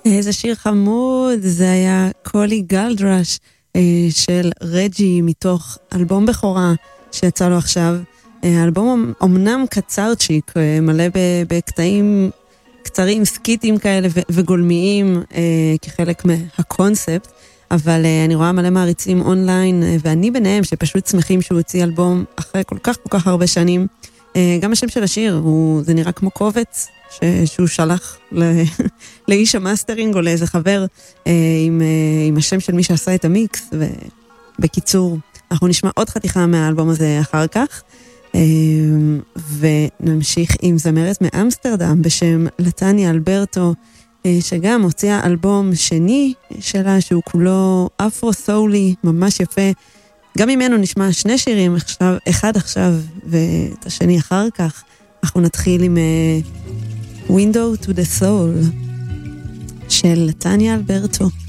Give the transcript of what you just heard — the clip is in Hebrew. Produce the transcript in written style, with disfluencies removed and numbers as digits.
איזה שיר חמוד, זה היה קולי גלדרש של רג'י מתוך אלבום בכורה שיצא לו עכשיו. האלבום אמנם קצרצ'יק, מלא בקטעים קצרים, סקיטים כאלה וגולמיים כחלק מהקונספט, אבל אני רואה מלא מעריצים אונליין, ואני ביניהם שפשוט שמחים שהוא הוציא אלבום אחרי כל כך הרבה שנים. גם השם של השיר, זה נראה כמו קובץ שהוא שלח לאיש המאסטרינג או לאיזה חבר עם השם של מי שעשה את המיקס, ובקיצור, אנחנו נשמע עוד חתיכה מהאלבום הזה אחר כך, ונמשיך עם זמרת מאמסטרדם בשם לטניה אלברטו, שגם הוציאה אלבום שני שלה שהוא כולו אפרו-סולי, ממש יפה. גם ממנו נשמע שני שירים, אחד עכשיו ואת השני אחר כך. אנחנו נתחיל עם Window to the Soul של לטניה אלברטו.